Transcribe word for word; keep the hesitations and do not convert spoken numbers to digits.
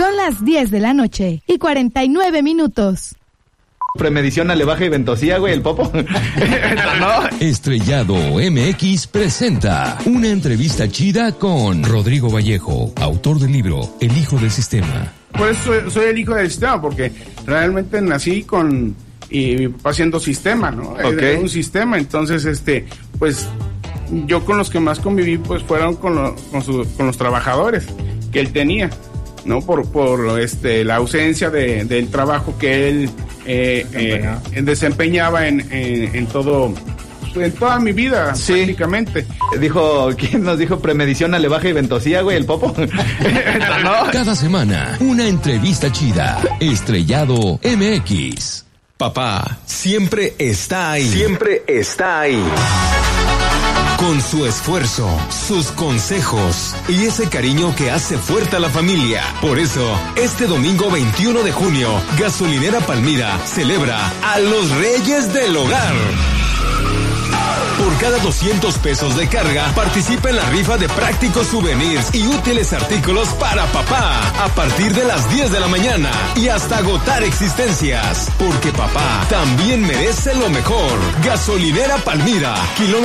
Son las diez de la noche y cuarenta y nueve minutos. Premedición, alevaje y ventosía, güey, el popo. ¿No? Estrellado M X presenta una entrevista chida con Rodrigo Vallejo, autor del libro El Hijo del Sistema. Pues soy, soy el hijo del sistema, porque realmente nací con y mi papá haciendo sistema, ¿no? Okay. Un sistema, entonces, este, pues, yo con los que más conviví, pues, fueron con, lo, con, su, con los trabajadores que él tenía, ¿no? Por, por este, la ausencia de, del trabajo que él eh, desempeñaba, eh, desempeñaba en, en, en todo, en toda mi vida, sí. Prácticamente. Dijo, ¿quién nos dijo premedición, alevaje y ventosía, güey, el popo? ¿No? Cada semana, una entrevista chida. Estrellado M X. Papá siempre está ahí. Siempre está ahí. Con su esfuerzo, sus consejos y ese cariño que hace fuerte a la familia. Por eso, este domingo veintiuno de junio, Gasolinera Palmira celebra a los Reyes del Hogar. Por cada doscientos pesos de carga, participa en la rifa de prácticos souvenirs y útiles artículos para papá. A partir de las diez de la mañana y hasta agotar existencias. Porque papá también merece lo mejor. Gasolinera Palmira, kilómetro